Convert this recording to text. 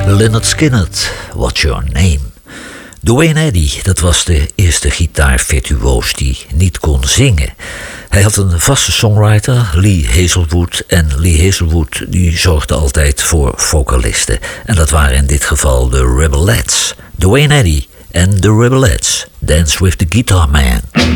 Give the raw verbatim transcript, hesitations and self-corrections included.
Lynyrd Skynyrd, What's Your Name? Duane Eddy, dat was de eerste gitaarvirtuoos die niet kon zingen. Hij had een vaste songwriter, Lee Hazelwood. En Lee Hazelwood die zorgde altijd voor vocalisten. En dat waren in dit geval de Rebelettes. Duane Eddy en de Rebelettes. Dance with the Guitar Man.